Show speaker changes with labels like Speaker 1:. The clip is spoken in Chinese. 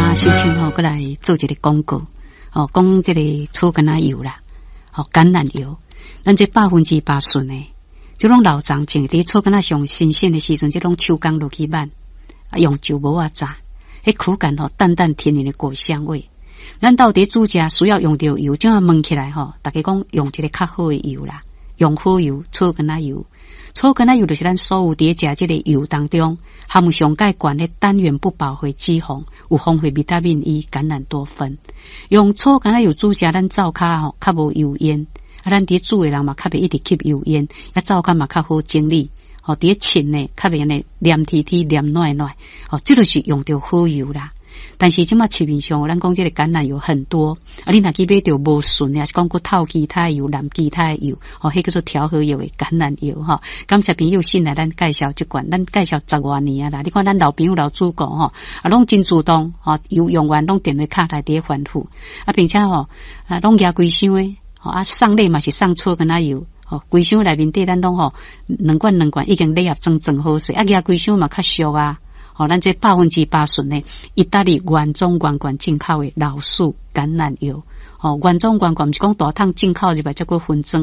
Speaker 1: 秀清过来做一个广告讲这个草橄榄油啦橄榄油咱这8%顺的这种老长种在草橄榄上新鲜的时阵这种抽干落去慢用酒窝炸迄口感淡淡甜甜的果香味咱到底煮食需要用到油怎样焖起来大家讲用一个较好的油啦用好油草橄榄油草橄榄油就是咱所有伫食这个油当中含有上介悬的单元不饱和脂肪有丰富维他命 E 橄榄多酚用草橄榄油煮食咱灶骹较无油烟咱伫煮的人嘛较袂一直吸油烟灶骹嘛较好整理伫浸呢较袂安尼黏贴贴黏软软这就是用到好油啦但是即马市面上咱讲这个橄榄油很多你若去买到无顺的是讲过透其他油蓝其他油迄叫做调和油的橄榄油感谢朋友信来咱介绍这款咱介绍10多年啦你看咱老朋友老主顾拢真主动油用完拢电话卡来伫反复并且拢举规箱的送礼嘛是送草橄榄油规箱内面底咱拢两罐已经礼盒装好势举规箱嘛较俗咱这8%顺的意大利原装原罐进口的老树橄榄油原装原罐不是讲大桶进口入来才过分装